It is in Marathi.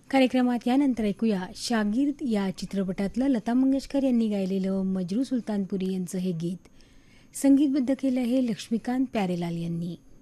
कार्यक्रमात यानंतर ऐकूया शागिर्द या चित्रपटातलं लता मंगेशकर यांनी गायलेलं मजरू सुलतानपुरी यांचं हे गीत. संगीतबद्ध केलं आहे लक्ष्मीकांत प्यारेलाल यांनी.